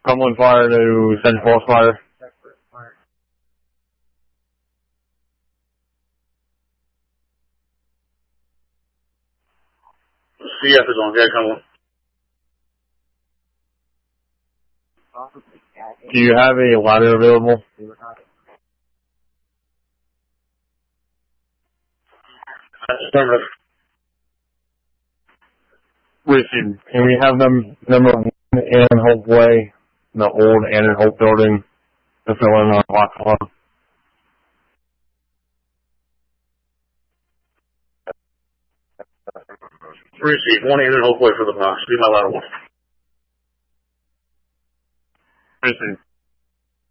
Cumberland Fire to Central Falls Fire. CF is on. Yeah, Cumberland. Do you have a ladder available? Affirmative. Received. Can we have them number 1 Ann Hope Way, the old Ann and Hope building, to fill in on block 1? Received. 1 Ann and Hope Way for the box. Be my ladder 1. Received.